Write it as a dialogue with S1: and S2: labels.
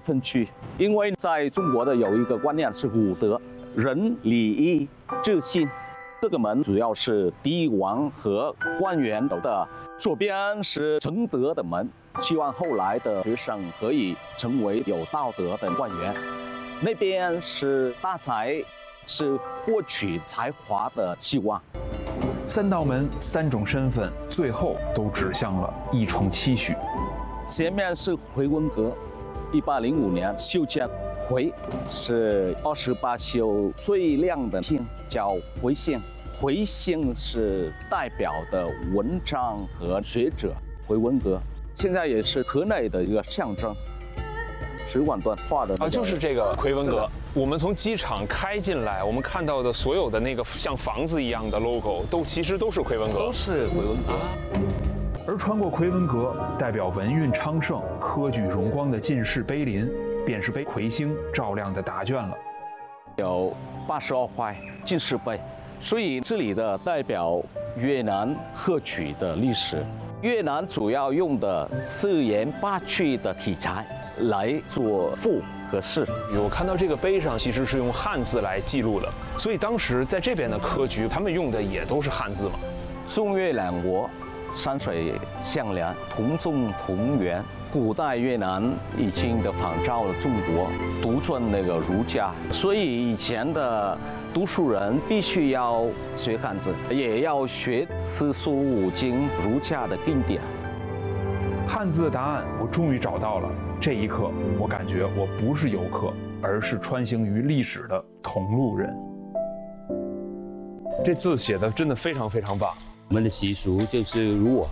S1: 分区。因为在中国的有一个观念是五德：仁、礼、义、智、信。这个门主要是帝王和官员的，左边是承德的门，希望后来的学生可以成为有道德的官员。那边是大才，是获取才华的希望。
S2: 3道门3种身份，最后都指向了一重期许。
S1: 前面是回文阁，1805年修建。回是28宿最亮的星，叫回星。回星是代表的文章和学者，回文阁现在也是河内的一个象征。水管段画的
S3: 就是这个回文阁。我们从机场开进来，我们看到的所有的那个像房子一样的 logo， 其实都是回文阁，
S1: 都是回文阁。
S2: 而穿过回文阁，代表文运昌盛、科举荣光的进士碑林，便是被魁星照亮的答卷了。
S1: 有82块进士碑，所以这里的代表越南科举的历史。越南主要用的4言8句的题材来做赋和诗。
S3: 我看到这个碑上其实是用汉字来记录的，所以当时在这边的科举，他们用的也都是汉字嘛。
S1: 中越两国山水相连，同宗同源。古代越南已经的仿照了中国，独尊那个儒家，所以以前的读书人必须要学汉字，也要学四书五经儒家的经典。
S2: 汉字的答案我终于找到了，这一刻我感觉我不是游客，而是穿行于历史的同路人。
S3: 这字写的真的非常非常棒。
S4: 我们的习俗就是，如果